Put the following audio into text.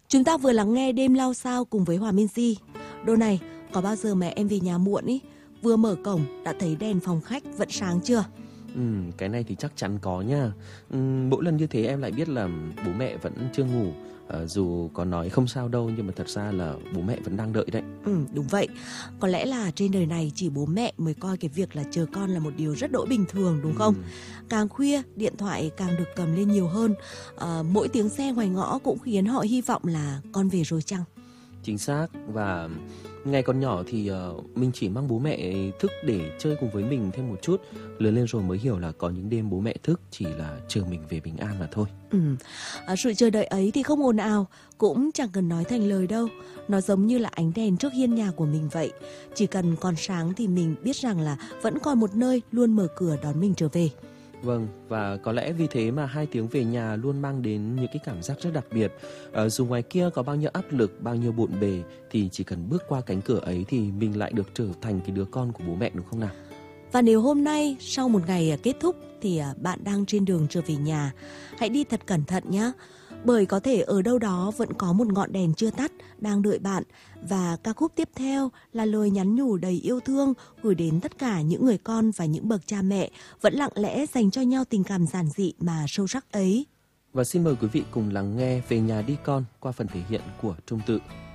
Chúng ta vừa lắng nghe Đêm Lao Sao cùng với Hòa Minzy. Đôi này, có bao giờ mẹ em về nhà muộn ý, vừa mở cổng đã thấy đèn phòng khách vẫn sáng chưa? Cái này thì chắc chắn có nha. Mỗi lần như thế em lại biết là bố mẹ vẫn chưa ngủ. Dù có nói không sao đâu, nhưng mà thật ra là bố mẹ vẫn đang đợi đấy. Đúng vậy. Có lẽ là trên đời này chỉ bố mẹ mới coi cái việc là chờ con là một điều rất đỗi bình thường, đúng không? Càng khuya, điện thoại càng được cầm lên nhiều hơn. Mỗi tiếng xe ngoài ngõ cũng khiến họ hy vọng là con về rồi chăng? Chính xác. Và ngày còn nhỏ thì mình chỉ mong bố mẹ thức để chơi cùng với mình thêm một chút. Lớn lên rồi mới hiểu là có những đêm bố mẹ thức chỉ là chờ mình về bình an mà thôi. Sự chờ đợi ấy thì không ồn ào, cũng chẳng cần nói thành lời đâu. Nó giống như là ánh đèn trước hiên nhà của mình vậy. Chỉ cần còn sáng thì mình biết rằng là vẫn còn một nơi luôn mở cửa đón mình trở về. Vâng, và có lẽ vì thế mà 2 tiếng về nhà luôn mang đến những cái cảm giác rất đặc biệt. Dù ngoài kia có bao nhiêu áp lực, bao nhiêu bộn bề, thì chỉ cần bước qua cánh cửa ấy thì mình lại được trở thành cái đứa con của bố mẹ, đúng không nào? Và nếu hôm nay sau một ngày kết thúc thì bạn đang trên đường trở về nhà, hãy đi thật cẩn thận nhé. Bởi có thể ở đâu đó vẫn có một ngọn đèn chưa tắt đang đợi bạn. Và ca khúc tiếp theo là lời nhắn nhủ đầy yêu thương gửi đến tất cả những người con và những bậc cha mẹ vẫn lặng lẽ dành cho nhau tình cảm giản dị mà sâu sắc ấy. Và xin mời quý vị cùng lắng nghe Về Nhà Đi Con qua phần thể hiện của Trung Tự.